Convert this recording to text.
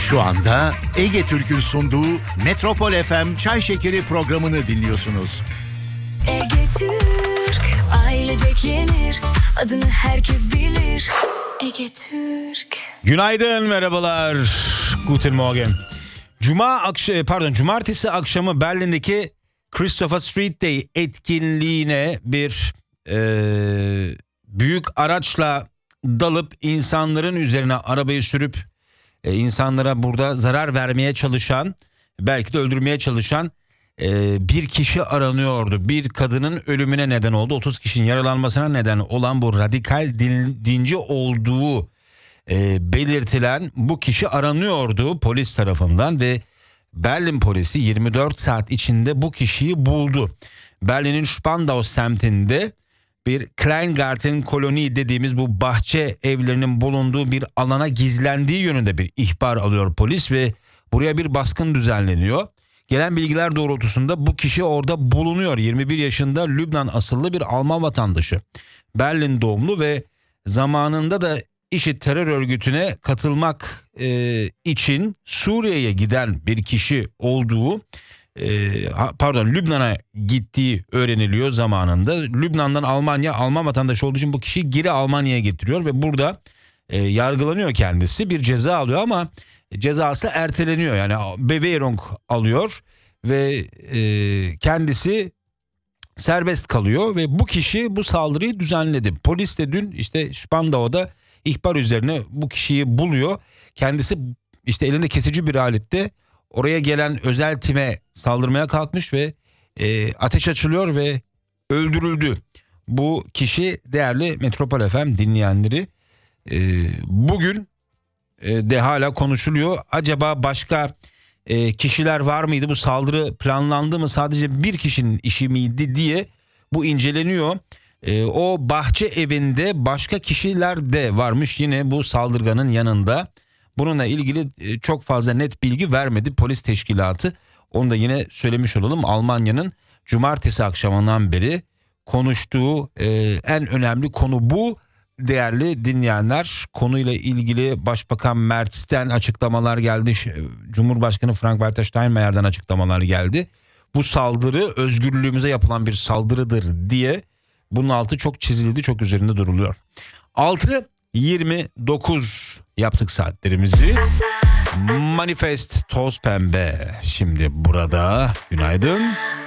Şu anda Ege Türk'ün sunduğu Metropol FM Çay Şekeri programını dinliyorsunuz. Ege Türk, ailecek yenir, adını herkes bilir. Ege Türk. Günaydın, merhabalar. Guten Morgen. Cumartesi akşamı Berlin'deki Christopher Street Day etkinliğine bir büyük araçla dalıp insanların üzerine arabayı sürüp insanlara burada zarar vermeye çalışan, belki de öldürmeye çalışan bir kişi aranıyordu. Bir kadının ölümüne neden oldu. 30 kişinin yaralanmasına neden olan bu radikal dinci olduğu belirtilen bu kişi aranıyordu polis tarafından ve Berlin polisi 24 saat içinde bu kişiyi buldu. Berlin'in Spandau semtinde bir Kleingarten koloni dediğimiz bu bahçe evlerinin bulunduğu bir alana gizlendiği yönünde bir ihbar alıyor polis ve buraya bir baskın düzenleniyor. Gelen bilgiler doğrultusunda bu kişi orada bulunuyor. 21 yaşında Lübnan asıllı bir Alman vatandaşı. Berlin doğumlu ve zamanında da IŞİD terör örgütüne katılmak için Suriye'ye giden bir kişi olduğu, Lübnan'a gittiği öğreniliyor zamanında. Lübnan'dan Alman vatandaşı olduğu için bu kişiyi geri Almanya'ya getiriyor ve burada yargılanıyor kendisi. Bir ceza alıyor ama cezası erteleniyor, yani Bewährung alıyor ve kendisi serbest kalıyor ve bu kişi bu saldırıyı düzenledi. Polis de dün işte Spandau'da ihbar üzerine bu kişiyi buluyor. Kendisi işte elinde kesici bir alette oraya gelen özel time saldırmaya kalkmış ve ateş açılıyor ve öldürüldü. Bu kişi, değerli Metropol FM dinleyenleri, bugün de hala konuşuluyor. Acaba başka kişiler var mıydı? Bu saldırı planlandı mı? Sadece bir kişinin işi miydi diye bu inceleniyor. O bahçe evinde başka kişiler de varmış yine bu saldırganın yanında. Bununla ilgili çok fazla net bilgi vermedi polis teşkilatı. Onu da yine söylemiş olalım. Almanya'nın cumartesi akşamından beri konuştuğu en önemli konu bu. Değerli dinleyenler, konuyla ilgili Başbakan Merz'ten açıklamalar geldi. Cumhurbaşkanı Frank-Walter Steinmeier'den açıklamalar geldi. Bu saldırı özgürlüğümüze yapılan bir saldırıdır diye bunun altı çok çizildi, çok üzerinde duruluyor. 6:29 yaptık saatlerimizi. Manifest toz pembe şimdi burada. Günaydın.